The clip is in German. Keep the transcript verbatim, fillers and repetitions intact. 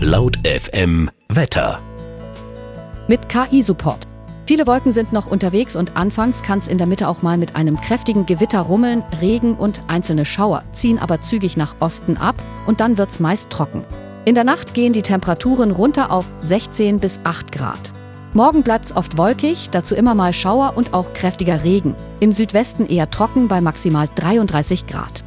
Laut F M Wetter. Mit K I-Support. Viele Wolken sind noch unterwegs und anfangs kann es in der Mitte auch mal mit einem kräftigen Gewitter rummeln, Regen und einzelne Schauer, ziehen aber zügig nach Osten ab und dann wird's meist trocken. In der Nacht gehen die Temperaturen runter auf sechzehn bis acht Grad. Morgen bleibt's oft wolkig, dazu immer mal Schauer und auch kräftiger Regen. Im Südwesten eher trocken bei maximal dreiunddreißig Grad.